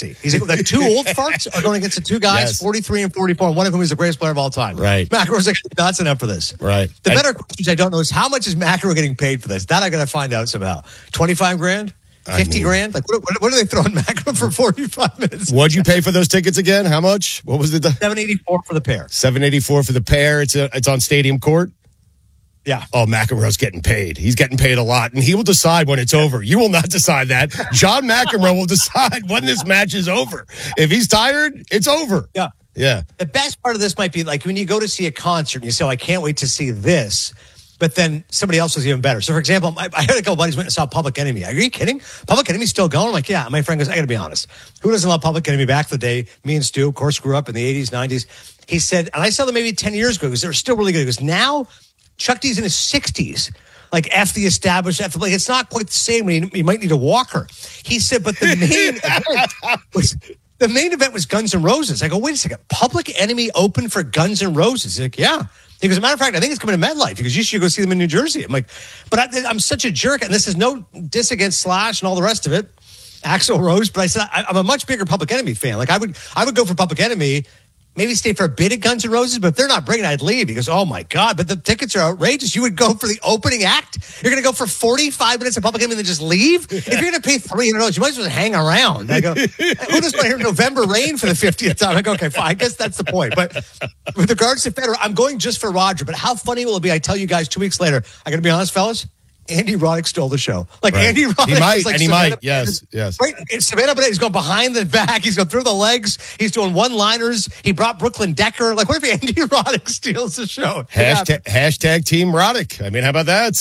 see. He's like, the two old farts are going against the two guys, 43 and 44, and one of whom is the greatest player of all time. Right. McEnroe's like, that's enough for this. Right. The better question I don't know is how much is McEnroe getting paid for this? That I got to find out somehow. 25 grand? 50 grand? Like, what are they throwing McEnroe for 45 minutes? What'd you pay for those tickets again? How much? What was the $784 for the pair. $784 for the pair. It's on Stadium Court. Yeah. Oh, McEnroe's getting paid. He's getting paid a lot, and he will decide when it's over. You will not decide that. John McEnroe will decide when this match is over. If he's tired, it's over. Yeah. Yeah. The best part of this might be like when you go to see a concert and you say, oh, I can't wait to see this. But then somebody else was even better. So, for example, I had a couple buddies went and saw Public Enemy. Are you kidding? Public Enemy's still going? I'm like, yeah. My friend goes, I got to be honest. Who doesn't love Public Enemy? Back in the day, me and Stu, of course, grew up in the 80s, 90s. He said, and I saw them maybe 10 years ago because they were still really good. He goes, now Chuck D's in his 60s. Like, F the established, like, it's not quite the same. You might need a walker. He said, but the main event was Guns N' Roses. I go, wait a second. Public Enemy open for Guns N' Roses? He's like, yeah. He goes, as a matter of fact, I think it's coming to MetLife. He goes, you should go see them in New Jersey. I'm like, but I'm such a jerk. And this is no diss against Slash and all the rest of it. Axl Rose. But I said, I'm a much bigger Public Enemy fan. Like, I would go for Public Enemy, maybe stay for a bit at Guns N' Roses, but if they're not bringing it, I'd leave. He goes, oh my God, but the tickets are outrageous. You would go for the opening act? You're going to go for 45 minutes of Public Enemy and then just leave? If you're going to pay $300, you might as well hang around. I go, who doesn't want to hear November Rain for the 50th time? I go, okay, fine. I guess that's the point. But with regards to Federer, I'm going just for Roger. But how funny will it be? I tell you guys 2 weeks later, I got to be honest, fellas, Andy Roddick stole the show. Like, right. Andy Roddick. He might. Yes. Right. Savannah Bennett, he's going behind the back. He's going through the legs. He's doing one-liners. He brought Brooklyn Decker. Like, what if Andy Roddick steals the show? Hashtag Team Roddick. I mean, how about that?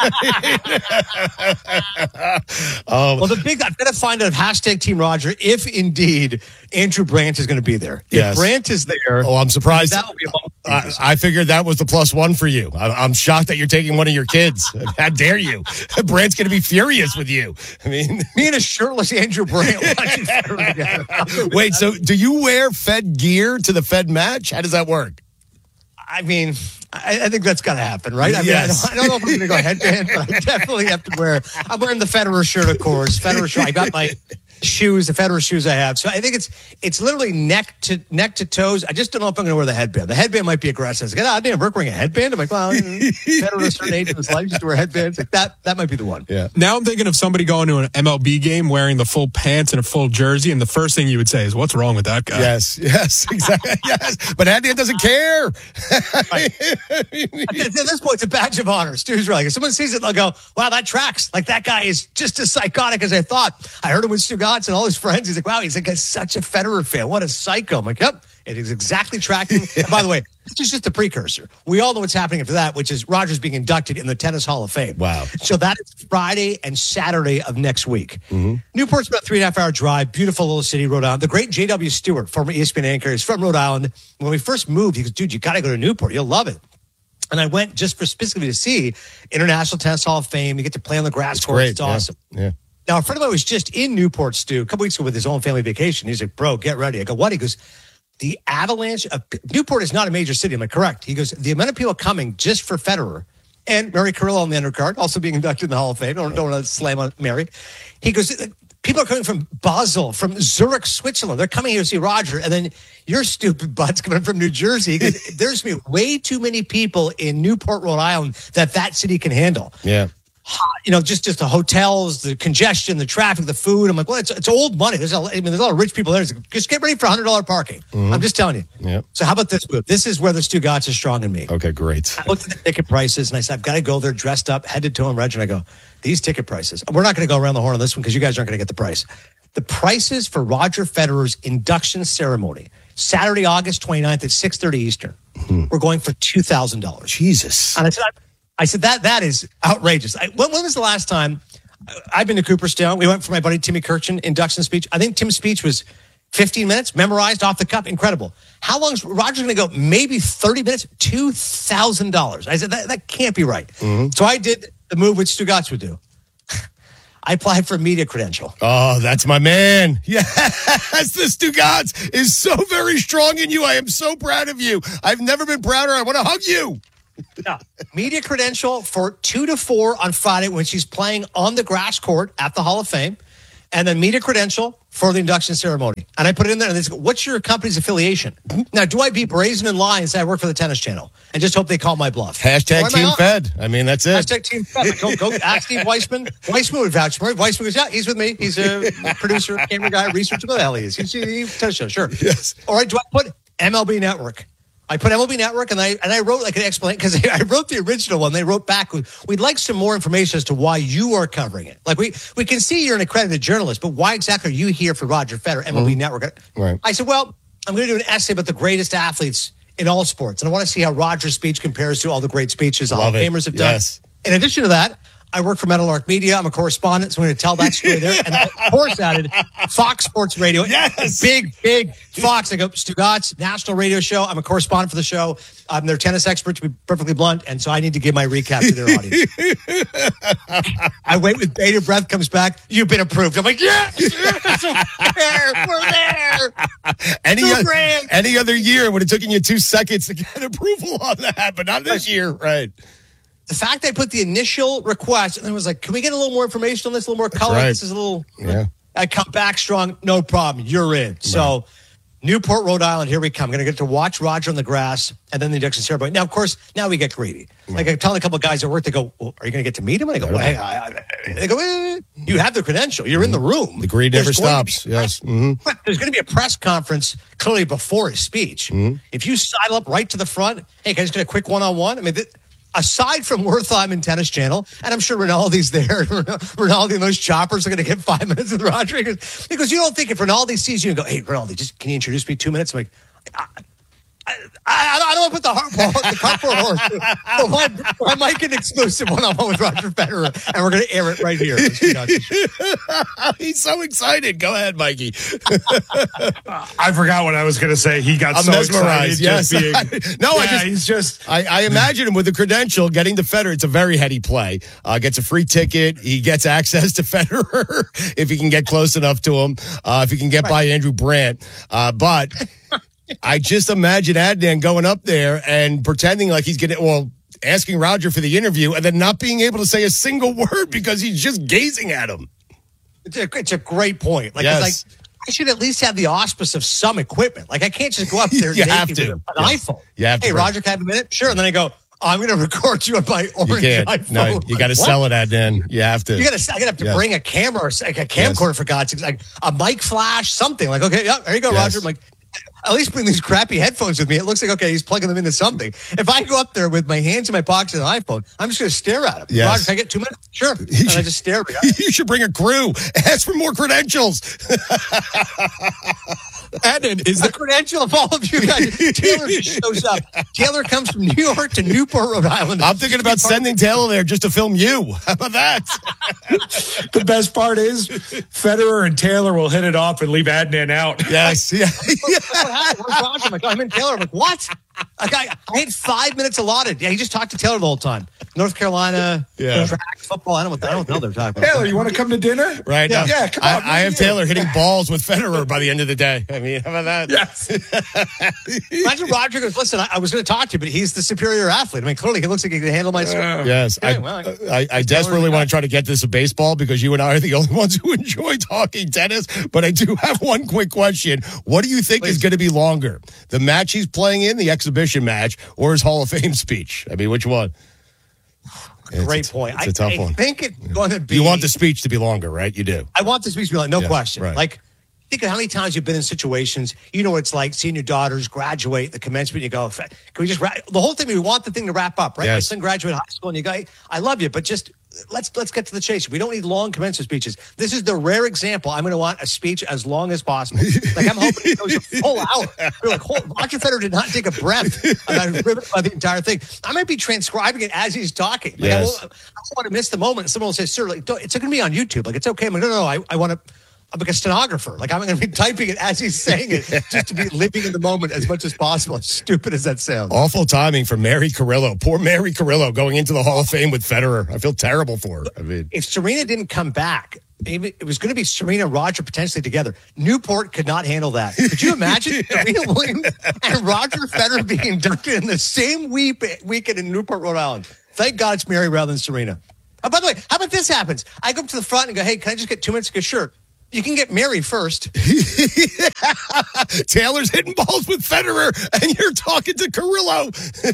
Well, I've got to find out if hashtag Team Roger, if indeed Andrew Brandt is going to be there. If Brandt is there. Oh, I'm surprised. That would be I figured that was the +1 for you. I'm shocked that you're taking one of your kids. How dare you? Brandt's going to be furious with you. I mean, me and a shirtless Andrew Brandt watching Federer together. Wait, so do you wear Fed gear to the Fed match? How does that work? I mean, I think that's got to happen, right? I mean, yes. I don't know if I'm going to go headband, but I definitely have to wear. I'm wearing the Federer shirt, of course. Federer shirt. I got my shoes, the Federer shoes I have. So I think it's literally neck to toes. I just don't know if I'm going to wear the headband. The headband might be aggressive. It's like, damn, Brooke wearing a headband. I'm like, well, Federer at a certain age in his life used to wear headbands. Like that might be the one. Yeah. Now I'm thinking of somebody going to an MLB game wearing the full pants and a full jersey, and the first thing you would say is, "What's wrong with that guy?" Yes, exactly. Yes, but Andy doesn't care. Right. At this point, it's a badge of honor. Stu's right. If someone sees it, they'll go, "Wow, that tracks. Like that guy is just as psychotic as I thought." I heard him with Stu Gatz and all his friends. He's like, "Wow, he's like such a Federer fan. What a psycho." I'm like, "Yep, it is exactly tracking." And by the way, this is just a precursor. We all know what's happening after that, which is Roger's being inducted in the Tennis Hall of Fame. Wow. So that is Friday and Saturday of next week. Mm-hmm. Newport's about a 3.5-hour drive. Beautiful little city, Rhode Island. The great J.W. Stewart, former ESPN anchor, is from Rhode Island. When we first moved, he goes, "Dude, you got to go to Newport. You'll love it." And I went just for specifically to see International Tennis Hall of Fame. You get to play on the grass court. It's awesome. Yeah. Now, a friend of mine was just in Newport, Stu, a couple weeks ago with his own family vacation. He's like, "Bro, get ready." I go, "What?" He goes, "The avalanche of Newport is not a major city." I'm like, "Correct." He goes, "The amount of people coming just for Federer and Mary Carrillo on the undercard, also being inducted in the Hall of Fame." Don't want to slam on Mary. He goes, "People are coming from Basel, from Zurich, Switzerland. They're coming here to see Roger. And then your stupid butt's coming from New Jersey." He goes, "There's going to be way too many people in Newport, Rhode Island that city can handle." Yeah. Just the hotels, the congestion, the traffic, the food. I'm like, well, it's old money. There's a lot of rich people there. Just get ready for $100 parking. Mm-hmm. I'm just telling you. Yeah. So how about this move? This is where the Stu Gatz is strong in me. Okay, great. I looked at the ticket prices and I said, I've got to go there dressed up, head to toe and reg. And I go, these ticket prices. We're not going to go around the horn on this one because you guys aren't going to get the price. The prices for Roger Federer's induction ceremony, Saturday, August 29th at 6:30 Eastern. Mm-hmm. We're going for $2,000. Jesus. And I said, that is outrageous. When was the last time I've been to Cooperstown? We went for my buddy Timmy Kirchin induction speech. I think Tim's speech was 15 minutes, memorized off the cuff, incredible. How long is Roger's going to go? Maybe 30 minutes, $2,000. I said, that can't be right. Mm-hmm. So I did the move which Stu Gatz would do. I applied for a media credential. Oh, that's my man. Yes, the Stu Gatz is so very strong in you. I am so proud of you. I've never been prouder. I want to hug you. Yeah. Media credential for 2 to 4 on Friday when she's playing on the grass court at the Hall of Fame. and then media credential for the induction ceremony. And I put it in there, and they go, what's your company's affiliation? Now, do I be brazen and lie and say I work for the Tennis Channel and just hope they call my bluff? Hashtag Team Fed. I mean, that's it. Hashtag Team Fed. Like, go ask Steve Weissman. Weissman would vouch for me. Weissman goes, yeah, he's with me. He's a producer, camera guy, researcher. What the hell he is? He's tennis show, sure. Yes. All right, do I put MLB Network? I put MLB Network, and I wrote like an explanation, because I wrote the original one. They wrote back, we'd like some more information as to why you are covering it. Like, we can see you're an accredited journalist, but why exactly are you here for Roger Federer, MLB Network? Right. I said, well, I'm going to do an essay about the greatest athletes in all sports, and I want to see how Roger's speech compares to all the great speeches all the Famers have done. Yes. In addition to that, I work for Meadowlark Media. I'm a correspondent, so I'm going to tell that story there. And I, of course, added Fox Sports Radio. Yes. Big Fox. I go, Stugatz, national radio show. I'm a correspondent for the show. I'm their tennis expert, to be perfectly blunt, and so I need to give my recap to their audience. I wait with bated breath, comes back, you've been approved. I'm like, yes, we're there. Any other year would have taken you 2 seconds to get approval on that, but not this year, right? The fact I put the initial request and then was like, can we get a little more information on this, a little more color? right. This is a little, Yeah. I come back strong, no problem, you're in. So Newport, Rhode Island, here we come. I'm going to get to watch Roger on the grass and then the induction ceremony. Now, of course, now we get greedy. Like I'm telling a couple of guys at work, they go, well, are you going to get to meet him? And I go, well, they go, you have the credential. You're in the room. The greed never stops. Yes. Mm-hmm. There's going to be a press conference clearly before his speech. If you sidle up right to the front, hey, can I just get a quick one-on-one? I mean, aside from Wertheim and Tennis Channel, and I'm sure Rinaldi's there, Rinaldi and those choppers are going to get 5 minutes with Roger. Because you don't think if Rinaldi sees you and go, hey, Rinaldi, just can you introduce me 2 minutes? I'm like, I don't want to put the cardboard horse. I might get an exclusive one-on-one with Roger Federer, and we're going to air it right here. He's so excited. Go ahead, Mikey. I forgot what I was going to say. He got so mesmerized. excited. Yes. He's just. I imagine him with the credential getting to Federer. It's a very heady play. Gets a free ticket. He gets access to Federer if he can get close enough to him. If he can get by Andrew Brandt. But I just imagine Adnan going up there and pretending like he's asking Roger for the interview and then not being able to say a single word because he's just gazing at him. It's a great point. Like, it's like, I should at least have the auspice of some equipment. Like, I can't just go up there You naked have with to. an iPhone. You have to, hey, right. Roger, can I have a minute? Sure. And then I go, I'm going to record you on my orange iPhone. No, you got to sell it, Adnan. You have to. I got to have to bring a camera or a camcorder, for God's sake, like a mic flash, something. Like, okay, yeah, there you go, Roger. I'm like, at least bring these crappy headphones with me. It looks like, okay, he's plugging them into something. If I go up there with my hands in my pockets and an iPhone, I'm just going to stare at him. Yes. Roger, can I get 2 minutes? Sure. And I just stare at him. You should bring a crew. Ask for more credentials. Adnan is the credential of all of you guys. Taylor just shows up. Taylor comes from New York to Newport, Rhode Island. I'm thinking about sending Taylor there just to film you. How about that? The best part is Federer and Taylor will hit it off and leave Adnan out. Yes. Yeah. What happened? Where's Roger? I'm like, I'm in Taylor. I'm like, what? Like, I had 5 minutes allotted. Yeah, he just talked to Taylor the whole time. North Carolina, track, football. I don't know they're talking about. Taylor, you want to come to dinner? Right. Yeah, come on. I have Taylor hitting balls with Federer by the end of the day. I mean, how about that? Yes. Imagine Roger goes, listen, I was going to talk to you, but he's the superior athlete. I mean, clearly he looks like he can handle my Yes. Okay, I desperately want to try to get this to baseball because you and I are the only ones who enjoy talking tennis. But I do have one quick question. What do you think is going to be longer? The match he's playing in, the exhibition match, or his Hall of Fame speech? I mean, which one? Great point. It's a tough one. I think it's going to be. You want the speech to be longer, right? You do. I want the speech to be like, no question. Right. Like, think of how many times you've been in situations, you know what it's like seeing your daughters graduate, the commencement, you go, can we just the whole thing, we want the thing to wrap up, right? Yes. My son graduated high school and you go, I love you, but just let's get to the chase. We don't need long commencement speeches. This is the rare example. I'm going to want a speech as long as possible. Like, I'm hoping it goes a full hour. We're like, Roger Federer did not take a breath. I'm riveted by the entire thing. I might be transcribing it as he's talking. Like, yes. I don't want to miss the moment. Someone will say, sir, like, it's going to be on YouTube. Like, it's okay. I'm like, no, I want to. I'm like a stenographer. Like, I'm going to be typing it as he's saying it just to be living in the moment as much as possible. As stupid as that sounds. Awful timing for Mary Carrillo. Poor Mary Carrillo going into the Hall of Fame with Federer. I feel terrible for her. I mean, if Serena didn't come back, it was going to be Serena and Roger potentially together. Newport could not handle that. Could you imagine Serena Williams and Roger Federer being inducted in the same weekend in Newport, Rhode Island? Thank God it's Mary rather than Serena. Oh, by the way, how about this happens? I go up to the front and go, hey, can I just get 2 minutes? Go, sure. You can get married first. Taylor's hitting balls with Federer, and you're talking to Carrillo.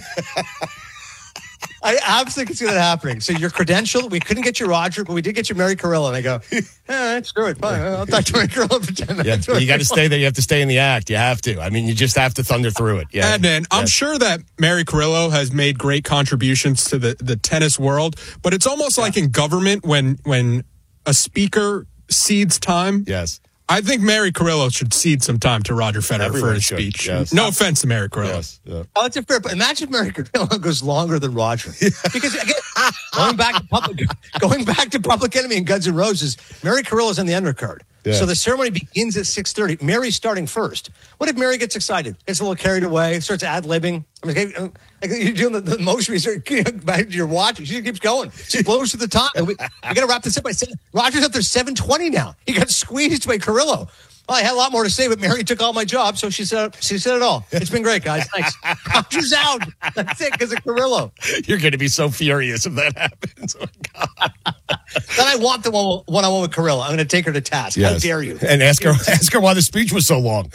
I absolutely can see that happening. So your credential, we couldn't get you Roger, but we did get you Mary Carrillo. And I go, screw it. Fine. I'll talk to Mary Carrillo for 10 minutes. Yeah, you got to stay there. You have to stay in the act. You have to. I mean, you just have to thunder through it. Yeah. And I'm sure that Mary Carrillo has made great contributions to the tennis world, but it's almost like in government when a speaker cedes time. Yes. I think Mary Carrillo should cede some time to Roger Federer Everyone for his should, speech. yes. No offense to Mary Carrillo. Yes. Yeah. Oh, it's a fair. But imagine if Mary Carrillo goes longer than Roger, because again, going back to Public Enemy and Guns N' Roses, Mary Carrillo's on the undercard. Yeah. So the ceremony begins at 6:30. Mary's starting first. What if Mary gets excited, gets a little carried away, starts ad-libbing? I mean, you're doing the motion. You start back to your watch. She keeps going. She blows through the time. We got to wrap this up by 7. Roger's up there 7:20 now. He got squeezed by Carrillo. Well, I had a lot more to say, but Mary took all my job, so she said it all. It's been great, guys. Thanks. Roger's out. That's it, because of Carrillo. You're going to be so furious if that happens. Oh, God. Then I want the one-on-one with Carrillo. I'm going to take her to task. Yes. How dare you? And ask her why the speech was so long.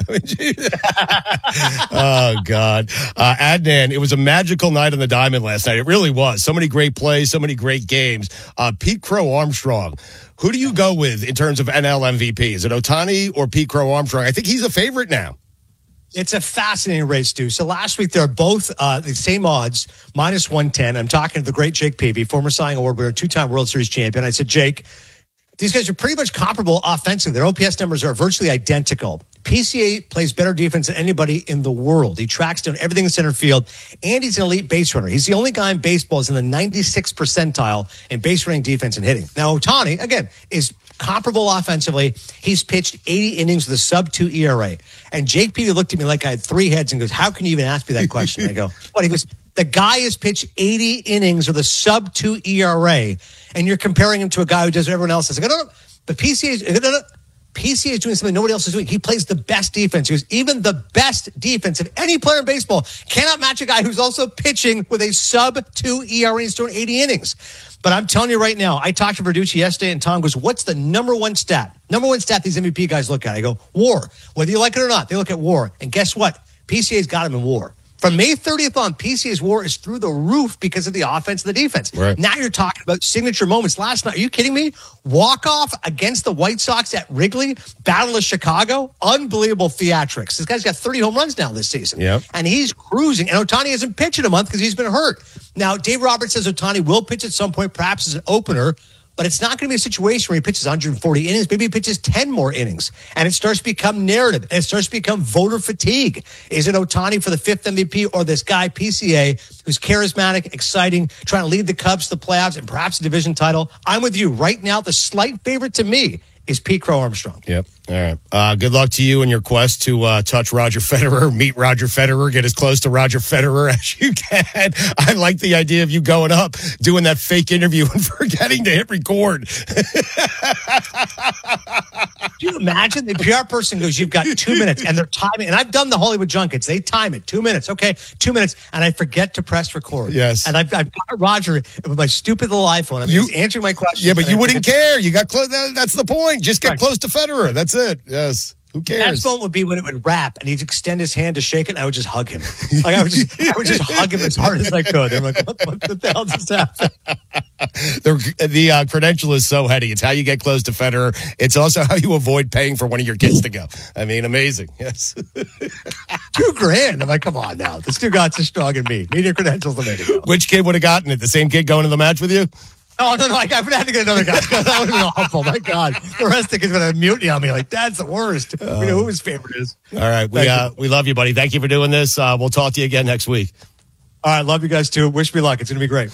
Oh, God. Adnan, it was a magical night on the Diamond last night. It really was. So many great plays, so many great games. Pete Crow Armstrong. Who do you go with in terms of NL MVP? Is it Ohtani or Pete Crow Armstrong? I think he's a favorite now. It's a fascinating race, too. So last week, they're both the same odds, minus 110. I'm talking to the great Jake Peavy, former Cy Young Award winner, 2-time World Series champion. I said, Jake, these guys are pretty much comparable offensively. Their OPS numbers are virtually identical. PCA plays better defense than anybody in the world. He tracks down everything in center field, and he's an elite base runner. He's the only guy in baseball who's in the 96th percentile in base running, defense, and hitting. Now, Ohtani, again, is comparable offensively. He's pitched 80 innings with a sub-2 ERA. And Jake Peavy looked at me like I had 3 heads and goes, how can you even ask me that question? I go, what? He goes, the guy has pitched 80 innings with a sub-2 ERA, and you're comparing him to a guy who does what everyone else does. I go, no. The PCA is doing something nobody else is doing. He plays the best defense. He goes, even the best defense of any player in baseball cannot match a guy who's also pitching with a sub-2 ERA. He's doing 80 innings. But I'm telling you right now, I talked to Verducci yesterday, and Tom goes, what's the number one stat? Number one stat these MVP guys look at. I go, WAR. Whether you like it or not, they look at WAR. And guess what? PCA's got him in WAR. From May 30th on, PCA's WAR is through the roof because of the offense and the defense. Right. Now you're talking about signature moments. Last night, are you kidding me? Walk-off against the White Sox at Wrigley, Battle of Chicago, unbelievable theatrics. This guy's got 30 home runs now this season. Yep. And he's cruising. And Ohtani hasn't pitched in a month because he's been hurt. Now, Dave Roberts says Ohtani will pitch at some point, perhaps as an opener, but it's not going to be a situation where he pitches 140 innings. Maybe he pitches 10 more innings. And it starts to become narrative. And it starts to become voter fatigue. Is it Ohtani for the 5th MVP or this guy, PCA, who's charismatic, exciting, trying to lead the Cubs to the playoffs and perhaps a division title? I'm with you. Right now, the slight favorite to me is Pete Crow Armstrong. Yep. All right. Good luck to you in your quest to touch Roger Federer, meet Roger Federer, get as close to Roger Federer as you can. I like the idea of you going up, doing that fake interview and forgetting to hit record. Do you imagine the PR person goes, you've got 2 minutes, and they're timing, and I've done the Hollywood junkets. They time it, 2 minutes. Okay, 2 minutes, and I forget to press record. Yes. And I've got Roger with my stupid little iPhone. He's answering my questions. Yeah, but you wouldn't care. You got close. That's the point. Just get close to Federer. That's it. Yes. Who cares? That moment would be when it would wrap and he'd extend his hand to shake it, and I would just hug him. Like I would just hug him as hard as I could. I'm like, what the hell just happened? The credential is so heady. It's how you get close to Federer. It's also how you avoid paying for one of your kids to go. I mean, amazing. Yes. $2,000. I'm like, come on now. This dude got so strong in me. Need your credentials to make it go. Which kid would have gotten it? The same kid going to the match with you? Oh, no. I would have to get another guy. That would have been awful. My God. The rest of the kids would have mutiny on me. Like, that's the worst. We know who his favorite is. All right. We love you, buddy. Thank you for doing this. We'll talk to you again next week. All right. Love you guys, too. Wish me luck. It's going to be great.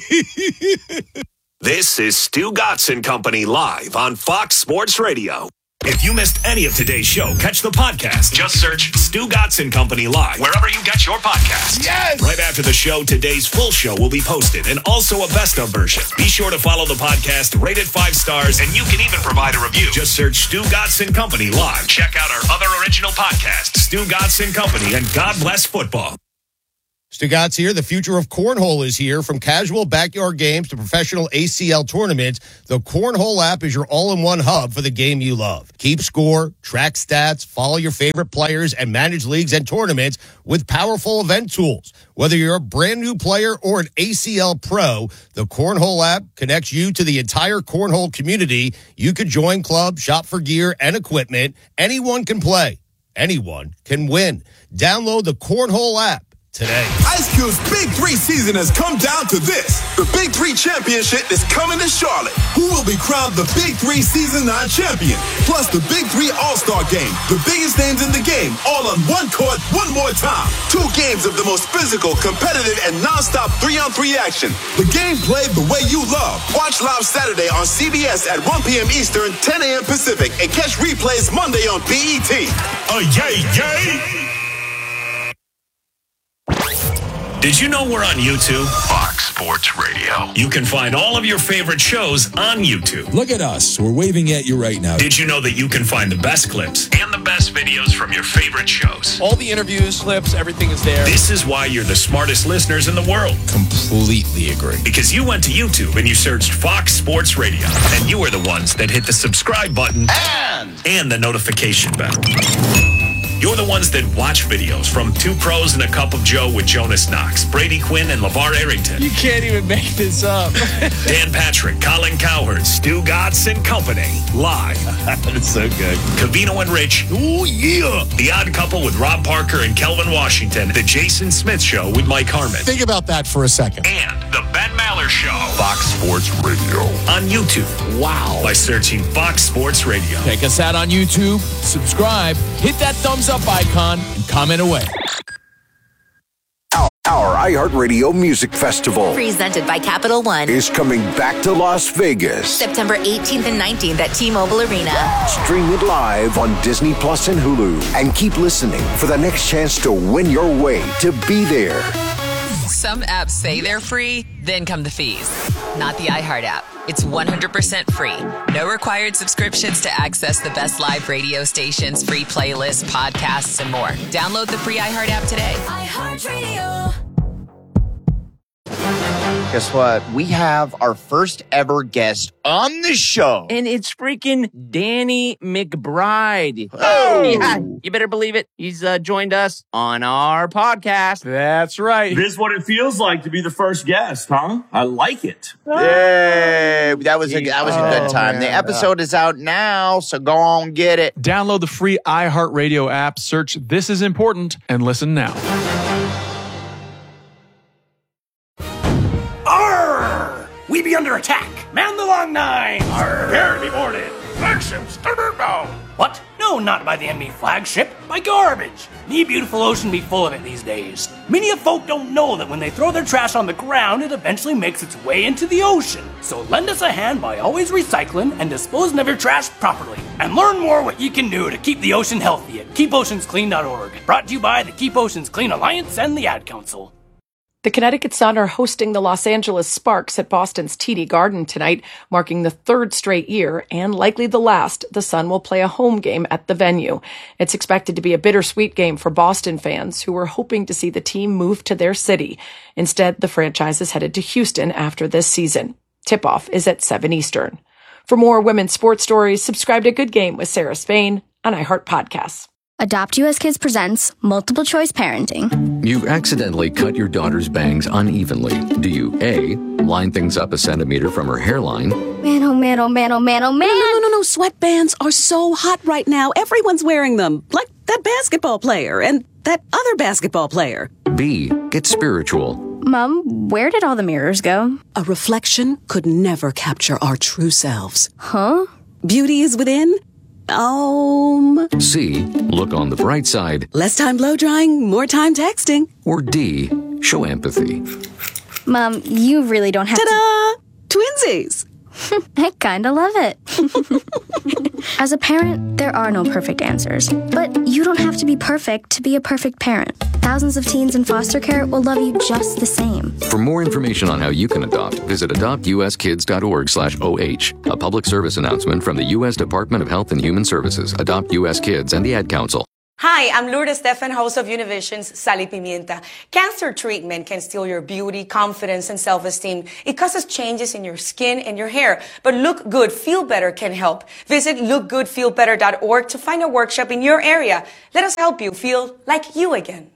This is Stu Gatz and Company live on Fox Sports Radio. If you missed any of today's show, catch the podcast. Just search Stu Gatz and Company live wherever you get your podcasts. Yes! Right after the show, today's full show will be posted and also a best of version. Be sure to follow the podcast, rate it 5 stars, and you can even provide a review. Just search Stu Gatz and Company live. Check out our other original podcasts, Stu Gatz and Company and God Bless Football. Stugatz here. The future of cornhole is here. From casual backyard games to professional ACL tournaments, the Cornhole app is your all-in-one hub for the game you love. Keep score, track stats, follow your favorite players, and manage leagues and tournaments with powerful event tools. Whether you're a brand new player or an ACL pro, the Cornhole app connects you to the entire cornhole community. You could join clubs, shop for gear and equipment. Anyone can play. Anyone can win. Download the Cornhole app today. Ice Cube's Big 3 season has come down to this. The Big 3 Championship is coming to Charlotte. Who will be crowned the Big 3 Season 9 champion? Plus the Big 3 All-Star Game. The biggest names in the game, all on one court, one more time. 2 games of the most physical, competitive, and non-stop 3-on-3 action. The game played the way you love. Watch live Saturday on CBS at 1 p.m. Eastern, 10 a.m. Pacific, and catch replays Monday on BET. Yay, yay! Did you know we're on YouTube? Fox Sports Radio. You can find all of your favorite shows on YouTube. Look at us. We're waving at you right now. Did you know that you can find the best clips and the best videos from your favorite shows? All the interviews, clips, everything is there. This is why you're the smartest listeners in the world. Completely agree. Because you went to YouTube and you searched Fox Sports Radio. And you are the ones that hit the subscribe button and the notification bell. You're the ones that watch videos from Two Pros and a Cup of Joe with Jonas Knox, Brady Quinn, and LeVar Arrington. You can't even make this up. Dan Patrick, Colin Cowherd, Stu Gatz and Company, live. That's so good. Covino and Rich. Oh, yeah. The Odd Couple with Rob Parker and Kelvin Washington. The Jason Smith Show with Mike Harmon. Think about that for a second. And the Ben Maller Show. Fox Sports Radio. On YouTube. Wow. By searching Fox Sports Radio. Check us out on YouTube, subscribe, hit that thumbs up icon, and comment away. Our iHeartRadio Music Festival, presented by Capital One, is coming back to Las Vegas. September 18th and 19th at T-Mobile Arena. Stream it live on Disney Plus and Hulu. And keep listening for the next chance to win your way to be there. Some apps say they're free, then come the fees. Not the iHeart app. It's 100% free. No required subscriptions to access the best live radio stations, free playlists, podcasts, and more. Download the free iHeart app today. iHeartRadio. Guess what? We have our first ever guest on the show. And it's freaking Danny McBride. Oh! Yeah, you better believe it. He's joined us on our podcast. That's right. This is what it feels like to be the first guest, huh? I like it. Yay! That was a good time. Man. The episode is out now, so go on get it. Download the free iHeartRadio app, search This Is Important, and listen now. Arr! We be under attack. Man the long nine. Arr! Prepare to be boarded. Flagships. What? No, not by the enemy flagship. By garbage. The beautiful ocean be full of it these days. Many of folk don't know that when they throw their trash on the ground, it eventually makes its way into the ocean. So lend us a hand by always recycling and disposing of your trash properly. And learn more what you can do to keep the ocean healthy at keepoceansclean.org. Brought to you by the Keep Oceans Clean Alliance and the Ad Council. The Connecticut Sun are hosting the Los Angeles Sparks at Boston's TD Garden tonight, marking the third straight year and likely the last the Sun will play a home game at the venue. It's expected to be a bittersweet game for Boston fans who were hoping to see the team move to their city. Instead, the franchise is headed to Houston after this season. Tip-off is at 7 Eastern. For more women's sports stories, subscribe to Good Game with Sarah Spain on iHeart Podcasts. Adopt US Kids presents Multiple Choice Parenting. You accidentally cut your daughter's bangs unevenly. Do you A, line things up a centimeter from her hairline? Man, oh man, oh man, oh man, oh man. No. Sweatbands are so hot right now. Everyone's wearing them. Like that basketball player and that other basketball player. B, get spiritual. Mom, where did all the mirrors go? A reflection could never capture our true selves. Huh? Beauty is within. C, look on the bright side. Less time blow drying, more time texting. Or D, show empathy. Mom, you really don't have Ta-da! Twinsies! I kinda love it. As a parent, there are no perfect answers. But you don't have to be perfect to be a perfect parent. Thousands of teens in foster care will love you just the same. For more information on how you can adopt, visit adoptuskids.org/OH. A public service announcement from the U.S. Department of Health and Human Services, Adopt U.S. Kids, and the Ad Council. Hi, I'm Lourdes Stefan, host of Univision's Sal y Pimienta. Cancer treatment can steal your beauty, confidence, and self-esteem. It causes changes in your skin and your hair. But Look Good, Feel Better can help. Visit lookgoodfeelbetter.org to find a workshop in your area. Let us help you feel like you again.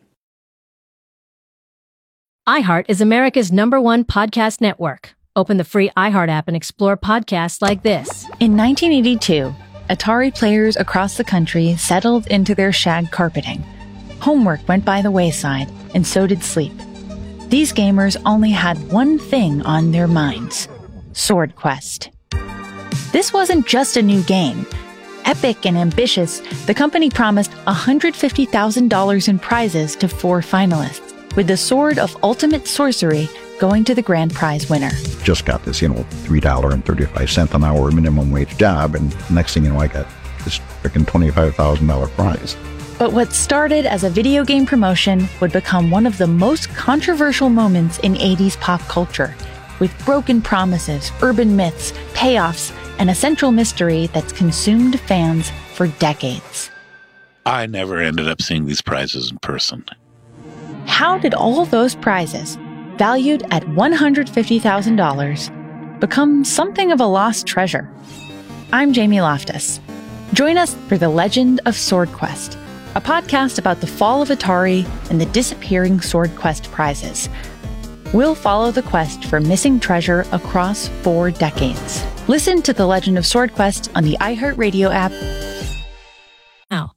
iHeart is America's #1 podcast network. Open the free iHeart app and explore podcasts like this. In 1982, Atari players across the country settled into their shag carpeting. Homework went by the wayside, and so did sleep. These gamers only had one thing on their minds: Sword Quest. This wasn't just a new game. Epic and ambitious, the company promised $150,000 in prizes to 4 finalists, with the Sword of Ultimate Sorcery going to the grand prize winner. Just got this, $3.35 an hour minimum wage job, and next thing you know, I got this freaking $25,000 prize. But what started as a video game promotion would become one of the most controversial moments in 80s pop culture, with broken promises, urban myths, payoffs, and a central mystery that's consumed fans for decades. I never ended up seeing these prizes in person. How did all those prizes, valued at $150,000, become something of a lost treasure? I'm Jamie Loftus. Join us for The Legend of Sword Quest, a podcast about the fall of Atari and the disappearing Sword Quest prizes. We'll follow the quest for missing treasure across 4 decades. Listen to The Legend of Sword Quest on the iHeartRadio app now.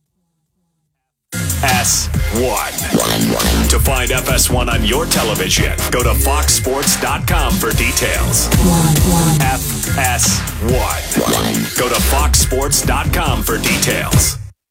S1. To find FS1 on your television, go to foxsports.com for details. FS1. Go to foxsports.com for details.